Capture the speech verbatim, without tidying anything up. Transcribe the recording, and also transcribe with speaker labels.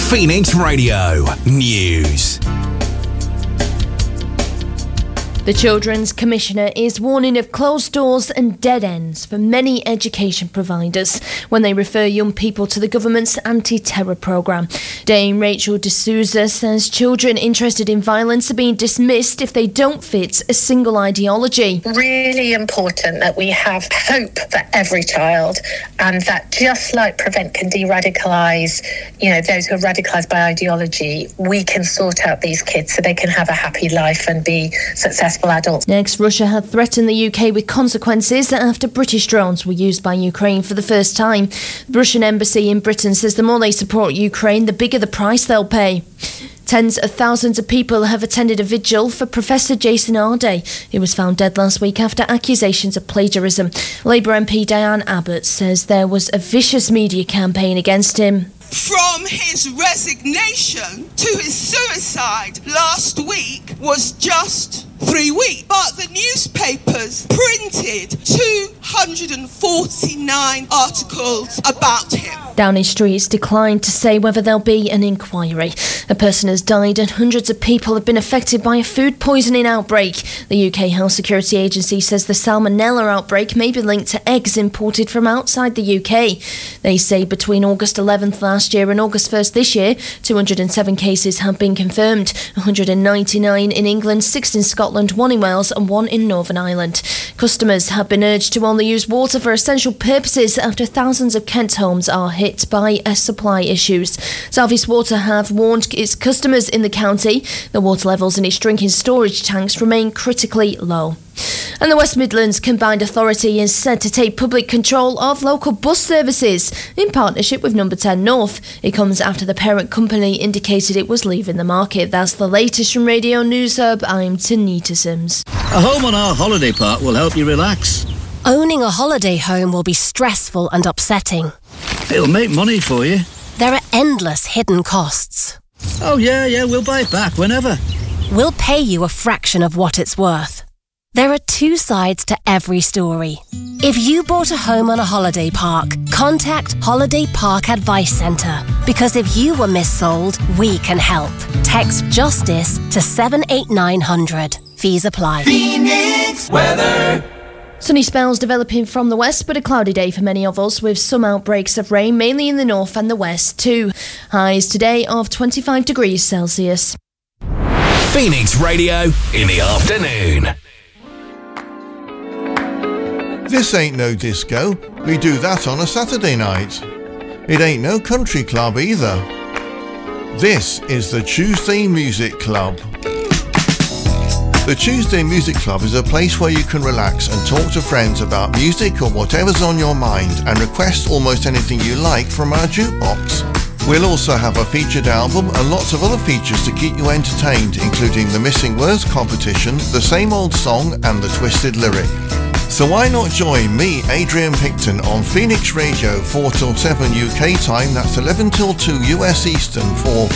Speaker 1: Phoenix Radio News.
Speaker 2: The Children's Commissioner is warning of closed doors and dead ends for many education providers when they refer young people to the government's anti-terror programme. Dame Rachel D'Souza says children interested in violence are being dismissed if they don't fit a single ideology.
Speaker 3: Really important that we have hope for every child, and that just like Prevent can de-radicalise, you know, those who are radicalised by ideology, we can sort out these kids so they can have a happy life and be successful adults.
Speaker 2: Next, Russia had threatened the U K with consequences after British drones were used by Ukraine for the first time. The Russian embassy in Britain says the more they support Ukraine, the bigger the price they'll pay. Tens of thousands of people have attended a vigil for Professor Jason Arday, who was found dead last week after accusations of plagiarism. Labour M P Diane Abbott says there was a vicious media campaign against him.
Speaker 4: From his resignation to his suicide last week was just three weeks. But the newspapers printed two hundred forty-nine articles about him.
Speaker 2: Downing Street's declined to say whether there'll be an inquiry. A person has died and hundreds of people have been affected by a food poisoning outbreak. The U K Health Security Agency says the salmonella outbreak may be linked to eggs imported from outside the U K. They say between August eleventh last year and August first this year, two hundred seven cases have been confirmed. one hundred ninety-nine in England, six in Scotland, one in Wales and one in Northern Ireland. Customers have been urged to only use water for essential purposes after thousands of Kent homes are hit by uh, supply issues. South East Water have warned its customers in the county the water levels in its drinking storage tanks remain critically low. And the West Midlands Combined Authority is set to take public control of local bus services in partnership with Number ten North. It comes after the parent company indicated it was leaving the market. That's the latest from Radio News Hub. I'm Tanita Sims.
Speaker 5: A home on our holiday park will help you relax.
Speaker 6: Owning a holiday home will be stressful and upsetting.
Speaker 5: It'll make money for you.
Speaker 6: There are endless hidden costs.
Speaker 5: Oh yeah, yeah, we'll buy it back whenever.
Speaker 6: We'll pay you a fraction of what it's worth. There are two sides to every story. If you bought a home on a holiday park, contact Holiday Park Advice Centre. Because if you were missold, we can help. Text JUSTICE to seven eight nine hundred. Fees apply.
Speaker 1: Phoenix weather.
Speaker 2: Sunny spells developing from the west, but a cloudy day for many of us, with some outbreaks of rain, mainly in the north and the west too. Highs today of twenty-five degrees Celsius.
Speaker 1: Phoenix Radio in the afternoon.
Speaker 7: This ain't no disco. We do that on a Saturday night. It ain't no country club either. This is the Tuesday Music Club. The Tuesday Music Club is a place where you can relax and talk to friends about music or whatever's on your mind and request almost anything you like from our jukebox. We'll also have a featured album and lots of other features to keep you entertained, including the Missing Words competition, the Same Old Song and the Twisted Lyric. So why not join me, Adrian Picton, on Phoenix Radio four till seven U K time, that's eleven till two U S Eastern, for